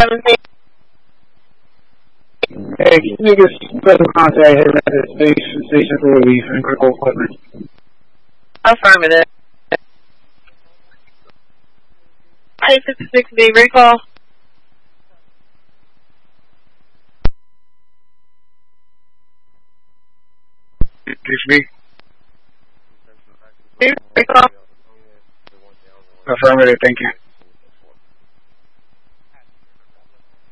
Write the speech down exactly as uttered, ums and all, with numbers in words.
seventeen. Hey, can you get special contact here at the station, station for relief and critical equipment? Affirmative. eight fifty-six B, recall. Excuse me? Recall. Affirmative, thank you.